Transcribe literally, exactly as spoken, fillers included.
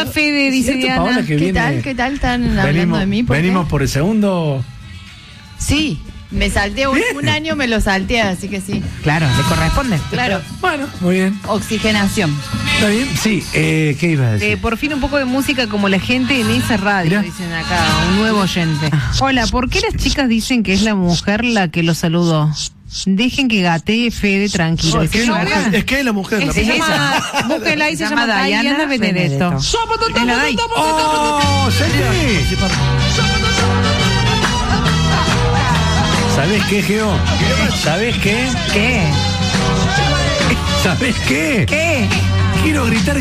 Hola, Fede, dice ¿Cierto, Diana. Paola, que ¿Qué viene? tal? ¿Qué tal están hablando Venimos, de mí? ¿Por qué? venimos por el segundo. Sí, me salté un, Bien. un año, me lo salté, así que sí. Claro, le corresponde. Claro, Bueno, muy bien. oxigenación. ¿Está bien? Sí, eh, ¿qué ibas a decir? Eh, por fin un poco de música como la gente en esa radio, Mirá. dicen acá, un nuevo oyente. Hola, ¿por qué las chicas dicen que es la mujer la que lo saludó? Dejen que gatee Fede tranquilo. No, es, que es, ¿Se la llama? mujer, es que es la mujer. La Se mujer. llama, búsquenla ahí, se, Se llama llama Diana Diana Benedetto. Benedetto. Es la Dai. ¡Oh! ¿Sí? ¿Sabés qué, Geo? ¿Sabés qué? ¿Qué? ¿Sabés qué? ¿Qué? Quiero gritar